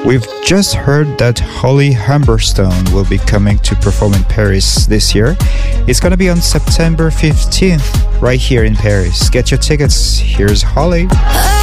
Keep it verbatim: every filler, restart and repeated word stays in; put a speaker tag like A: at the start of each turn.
A: We've just heard that Holly Humberstone will be coming to perform in Paris this year. It's gonna be on September fifteenth, right here in Paris. Get your tickets. Here's Holly.